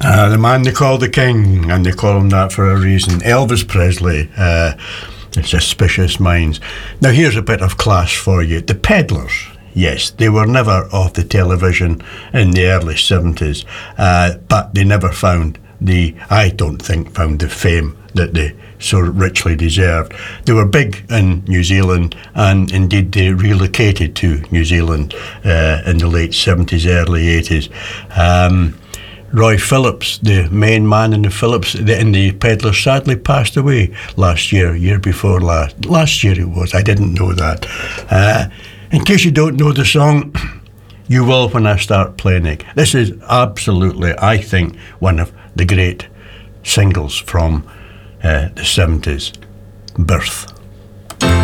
The man they call the king, and they call him that for a reason. Elvis Presley, Suspicious Minds. Now here's a bit of class for you. The Peddlers, yes, they were never off the television in the early 70s, but they never found I don't think, found the fame that they so richly deserved. They were big in New Zealand, and indeed they relocated to New Zealand in the late 70s, early 80s. Roy Phillips, the main man in the Peddlers, sadly passed away last year before last year it was. I didn't know that. In case you don't know the song, you will when I start playing it. This is absolutely, I think, one of the great singles from the 70s, Birth.